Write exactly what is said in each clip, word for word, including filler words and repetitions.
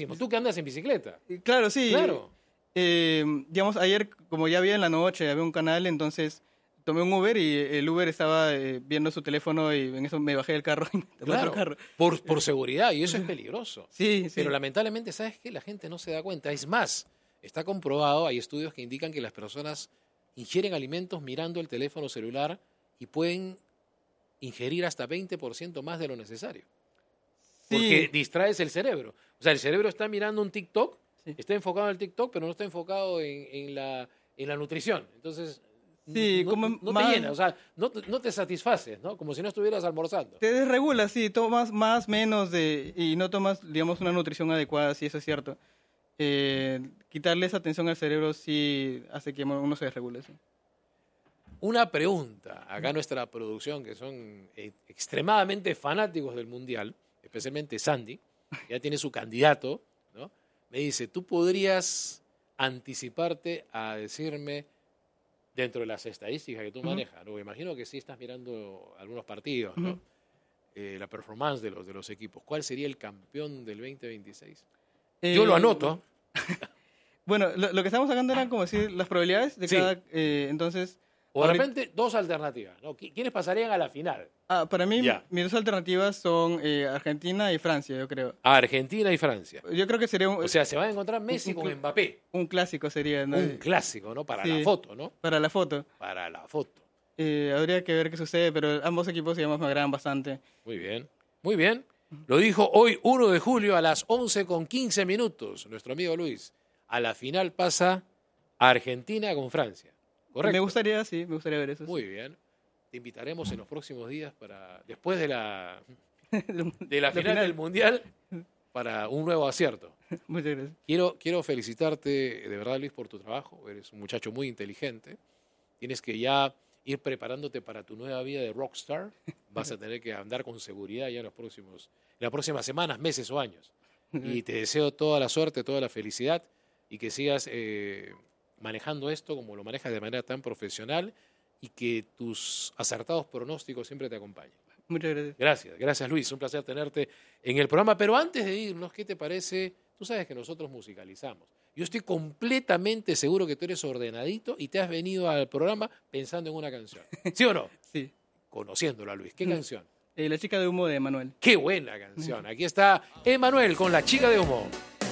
buenísimo. Tú que andas en bicicleta. Claro, sí. Claro. Eh, digamos, ayer, como ya había en la noche, había un canal, entonces tomé un Uber y el Uber estaba eh, viendo su teléfono y en eso me bajé del carro y me tomé Claro, otro carro. por, por seguridad, y eso es peligroso. Sí, sí. Pero lamentablemente, ¿sabes qué? La gente no se da cuenta. Es más, está comprobado, hay estudios que indican que las personas ingieren alimentos mirando el teléfono celular y pueden ingerir hasta veinte por ciento más de lo necesario. Porque Sí. distraes el cerebro. O sea, el cerebro está mirando un TikTok, Sí. está enfocado en el TikTok, pero no está enfocado en, en, la, en la nutrición. Entonces, Sí, no, como no más- te llena, o sea, no, te- no te satisfaces, ¿no? Como si no estuvieras almorzando. Te desregula, sí, tomas más, menos de y no tomas, digamos, una nutrición adecuada, sí, eso es cierto. Eh, quitarle esa atención al cerebro sí hace que uno se desregule, sí. Una pregunta, acá nuestra producción, que son eh, extremadamente fanáticos del Mundial, especialmente Sandy, que ya tiene su candidato, ¿no? Me dice, ¿tú podrías anticiparte a decirme, dentro de las estadísticas que tú Ujú. manejas, ¿no? Me imagino que sí estás mirando algunos partidos, ¿no? Ujú. Eh, la performance de los, de los equipos. ¿Cuál sería el campeón del veinte veintiséis? Eh, Yo lo anoto. Bueno, lo, lo que estamos sacando eran como decir las probabilidades de Sí. cada, eh, entonces, O de ahorita- repente, dos alternativas, ¿no? ¿Qui- ¿Quiénes pasarían a la final? ah, para mí Ya. mis dos alternativas son eh, Argentina y Francia, yo creo. Argentina y Francia. Yo creo que sería un, O sea, se va a encontrar Messi un- con un- Mbappé. un clásico sería, ¿no? Un clásico, ¿no? Para Sí. la foto, ¿no? Para la foto. Para la foto. Eh, habría que ver qué sucede, pero ambos equipos, digamos, me agradan bastante. Muy bien, muy bien. Lo dijo hoy, uno de julio, a las once con quince minutos, nuestro amigo Luis. A la final pasa Argentina con Francia. ¿Correcto? Me gustaría, sí, me gustaría ver eso. Muy bien. Te invitaremos en los próximos días para, después de la, sí. de la final del Mundial, para un nuevo acierto. Muchas gracias. Quiero, quiero felicitarte, de verdad, Luis, por tu trabajo. Eres un muchacho muy inteligente. Tienes que ya ir preparándote para tu nueva vida de rockstar. Vas a tener que andar con seguridad ya en, los próximos, en las próximas semanas, meses o años. Y te deseo toda la suerte, toda la felicidad y que sigas eh, manejando esto como lo manejas de manera tan profesional y que tus acertados pronósticos siempre te acompañen. Muchas gracias. Gracias, gracias Luis, un placer tenerte en el programa. Pero antes de irnos, ¿qué te parece? Tú sabes que nosotros musicalizamos. Yo estoy completamente seguro que tú eres ordenadito y te has venido al programa pensando en una canción. ¿Sí o no? Sí. Conociéndolo a Luis. ¿Qué canción? Eh, la chica de humo de Manuel. ¡Qué buena canción! Aquí está Emanuel con La Chica de Humo.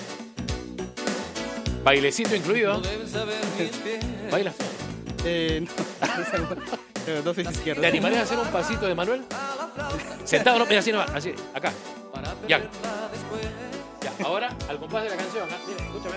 Bailecito incluido. ¿Bailas? Eh, no, pero dos pies izquierdos. ¿Te animarías a hacer un pasito de Manuel? Sentado, no, mira, así no va, así, acá. Ya. Ya, ahora al compás de la canción. ¿Ah? Mira, escúchame.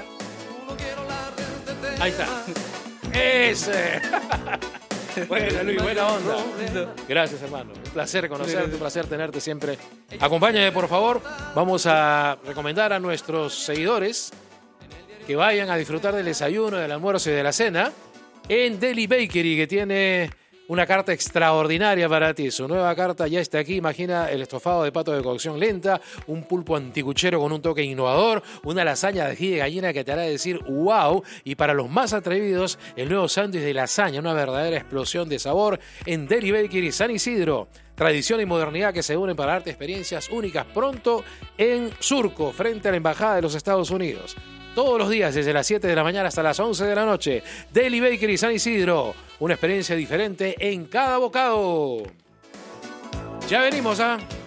Ahí está. ¡Ese! Buena, Luis, buena onda. Gracias, hermano. Un placer conocerte, un placer tenerte siempre. Acompáñame, por favor. Vamos a recomendar a nuestros seguidores que vayan a disfrutar del desayuno, del almuerzo y de la cena en Deli Bakery, que tiene una carta extraordinaria para ti. Su nueva carta ya está aquí. Imagina el estofado de pato de cocción lenta, un pulpo anticuchero con un toque innovador, una lasaña de ají de gallina que te hará decir wow. Y para los más atrevidos, el nuevo sándwich de lasaña, una verdadera explosión de sabor en Deli Bakery San Isidro. Tradición y modernidad que se unen para darte experiencias únicas pronto en Surco, frente a la Embajada de los Estados Unidos. Todos los días, desde las siete de la mañana hasta las once de la noche. Deli Bakery San Isidro. Una experiencia diferente en cada bocado. Ya venimos, ¿ah?